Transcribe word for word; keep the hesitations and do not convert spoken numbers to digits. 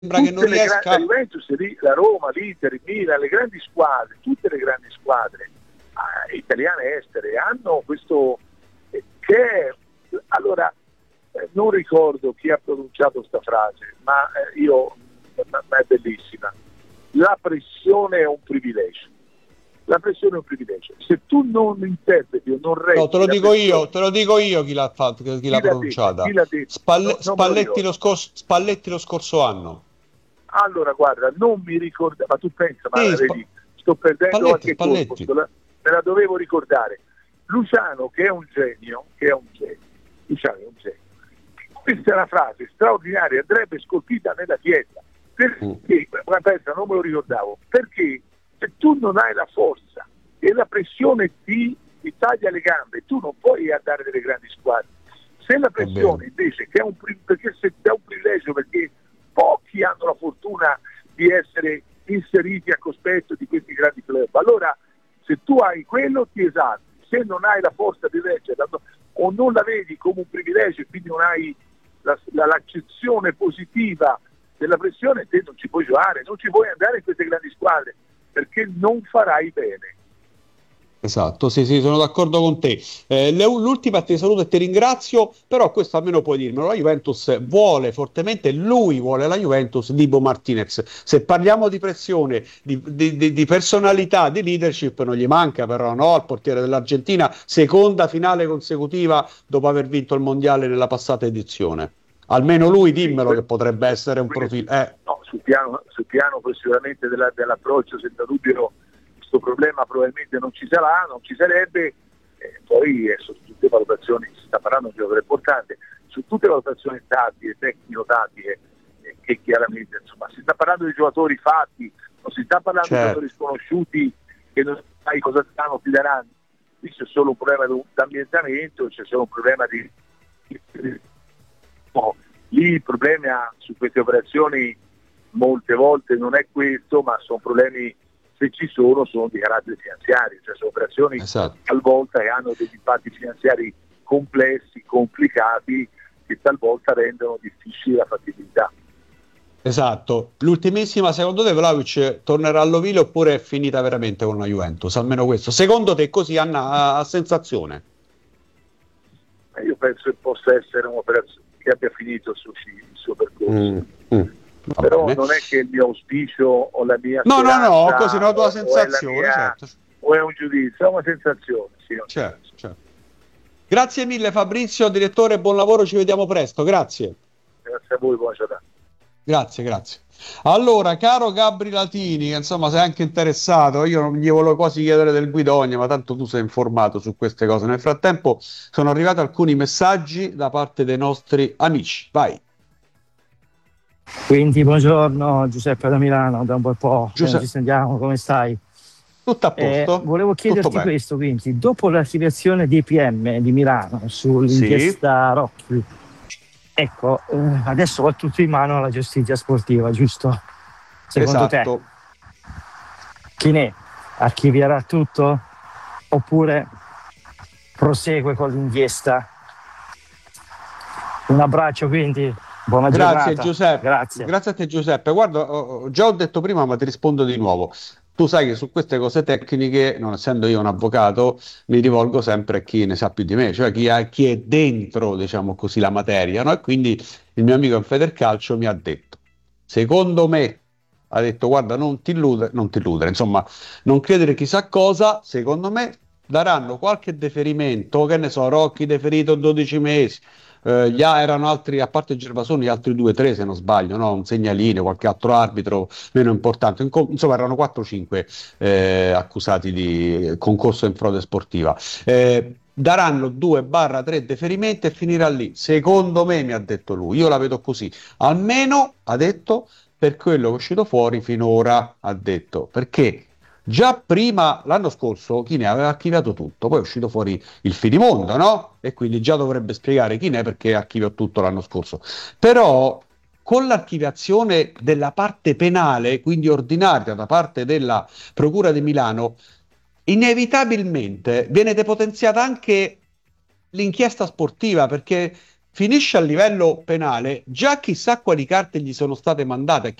sembra che non le riesca... grandi, la Juventus, la Roma, l'Inter, il Milan, le grandi squadre, tutte le grandi squadre eh, italiane e estere hanno questo eh, che è, allora eh, non ricordo chi ha pronunciato questa frase, ma eh, io ma, ma è bellissima. La pressione è un privilegio. La pressione è un privilegio. Se tu non interpreti o non reggi, no, te lo dico pressione, io, te lo dico io chi l'ha fatto, chi, chi l'ha pronunciata. Chi l'ha detto? Spalle, No, Spalletti, lo scorso, Spalletti lo scorso anno. Allora guarda, non mi ricordo, ma tu pensa, ma Sì, vedi, sto perdendo Spalletti, anche Spalletti. colpo, me la dovevo ricordare. Luciano, che è un genio, che è un genio, Luciano è un genio. Questa è una frase straordinaria, andrebbe scolpita nella pietra. Perché? Mm. Ma pensa, non me lo ricordavo. Perché se tu non hai la forza e la pressione ti, ti taglia le gambe, tu non puoi andare nelle grandi squadre. Se la pressione invece, che è un, perché se è un privilegio, perché pochi hanno la fortuna di essere inseriti a cospetto di questi grandi club, allora se tu hai quello ti esalti, se non hai la forza di reggere o non la vedi come un privilegio e quindi non hai la, la, l'accezione positiva della pressione, te non ci puoi giocare, non ci puoi andare in queste grandi squadre perché non farai bene. Esatto, sì, sì, sono d'accordo con te. Eh, le, l'ultima ti saluto e ti ringrazio, però questo almeno puoi dirmelo, la Juventus vuole fortemente, lui vuole la Juventus di Bo Martinez. Se parliamo di pressione, di, di, di, di personalità, di leadership, non gli manca però, no? Al portiere dell'Argentina, seconda finale consecutiva dopo aver vinto il mondiale nella passata edizione. Almeno lui dimmelo, sì, che potrebbe essere un profilo. Eh. No, sul piano, sul piano sicuramente della, dell'approccio, senza dubbio questo problema probabilmente non ci sarà, non ci sarebbe, eh, poi eh, su tutte le valutazioni, si sta parlando di un giocatore importante, su tutte le valutazioni tattiche, tecnico-tattiche, eh, che chiaramente insomma si sta parlando di giocatori fatti, non si sta parlando certo. di giocatori sconosciuti che non sai cosa stanno, ti daranno. Qui c'è solo un problema di ambientamento, c'è solo un problema di... No, lì il problema su queste operazioni molte volte non è questo, ma sono problemi, se ci sono, sono di carattere finanziario, cioè sono operazioni esatto. talvolta che hanno degli impatti finanziari complessi, complicati, che talvolta rendono difficile la fattibilità. Esatto. L'ultimissima, secondo te Vlahovic tornerà all'ovile oppure è finita veramente con la Juventus? Almeno questo. Secondo te così Anna, a sensazione? Io penso che possa essere un'operazione che abbia finito il suo, il suo percorso. Mm, mm. Va però bene. Non è che il mio auspicio o la mia no no no così una tua o, sensazione o è, mia, certo. o è un giudizio, è una sensazione sì, certo, certo. Grazie mille Fabrizio, direttore, buon lavoro, ci vediamo presto, grazie. Grazie a voi, buona giornata. Grazie, grazie. Allora, caro Gabri Latini, insomma sei anche interessato, io non gli volevo quasi chiedere del Guidogna, ma tanto tu sei informato su queste cose. Nel frattempo sono arrivati alcuni messaggi da parte dei nostri amici, vai. Quindi buongiorno Giuseppe da Milano, da un bel po' che non ci sentiamo, come stai? Tutto a posto. Eh, volevo chiederti questo, quindi, dopo l'archiviazione di P M di Milano sull'inchiesta sì. Rocchi, ecco, eh, adesso va tutto in mano alla giustizia sportiva, giusto? Secondo esatto. te? Chinè archivierà tutto oppure prosegue con l'inchiesta? Un abbraccio quindi. Buona Grazie giornata. Giuseppe. Grazie. Grazie a te Giuseppe. Guarda, ho, già ho detto prima, ma ti rispondo di nuovo. Tu sai che su queste cose tecniche, non essendo io un avvocato, mi rivolgo sempre a chi ne sa più di me, cioè chi, ha, chi è dentro, diciamo così, la materia, no? E quindi il mio amico in Federcalcio mi ha detto, secondo me, ha detto, guarda, non ti illudere, non ti illudere, insomma, non credere chissà cosa, secondo me daranno qualche deferimento, che ne so, Rocchi deferito dodici mesi, Uh, gli erano altri, a parte Gervasoni, gli altri due tre se non sbaglio, no? Un segnalino, qualche altro arbitro meno importante, insomma erano quattro cinque eh, accusati di concorso in frode sportiva. Eh, daranno due tre deferimenti e finirà lì, secondo me, mi ha detto lui, io la vedo così, almeno ha detto per quello che è uscito fuori finora, ha detto, perché già prima, l'anno scorso, Chi ne aveva archiviato tutto, poi è uscito fuori il finimondo, no? E quindi già dovrebbe spiegare Chi ne perché archiviò tutto l'anno scorso. Però con l'archiviazione della parte penale, quindi ordinaria da parte della Procura di Milano, inevitabilmente viene depotenziata anche l'inchiesta sportiva, perché finisce a livello penale, già chissà quali carte gli sono state mandate.